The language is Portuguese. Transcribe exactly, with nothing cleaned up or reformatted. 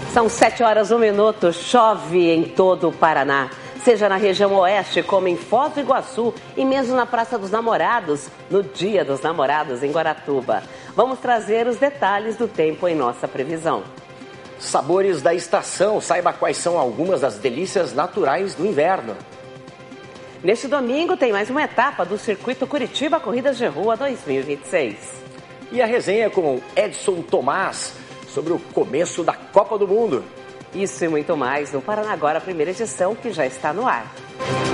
São sete horas, um minuto. Chove em todo o Paraná. Seja na região oeste, como em Foz do Iguaçu, e mesmo na Praça dos Namorados, no Dia dos Namorados, em Guaratuba. Vamos trazer os detalhes do tempo em nossa previsão. Sabores da estação. Saiba quais são algumas das delícias naturais do inverno. Neste domingo tem mais uma etapa do Circuito Curitiba Corridas de Rua dois mil e vinte e seis. E a resenha com Edson Tomás sobre o começo da Copa do Mundo. Isso e muito mais no Paraná Agora, a primeira edição que já está no ar.